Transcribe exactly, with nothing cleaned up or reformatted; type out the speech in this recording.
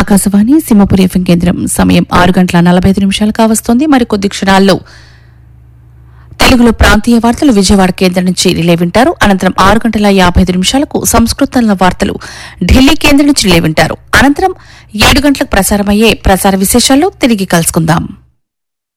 Akashvani Simhapuri FM కేంద్రం. సమయం ఆరు గంటల నలభై ఐదు నిమిషాలు కావస్తోంది. మరికొద్ది క్షణాల్లో తెలుగులో ప్రాంతీయ వార్తలు విజయవాడ కేంద్రం నుంచి రిలే వింటారు. అనంతరం ఆరు గంటల యాభై ఐదు నిమిషాలకు సంస్కృతంలో వార్తలు ఢిల్లీ కేంద్రం నుంచి రిలే వింటారు. అనంతరం ఏడు గంటలకు ప్రసారమయ్యే ప్రసార విశేషాల్లో తిరిగి కలుసుకుందాం.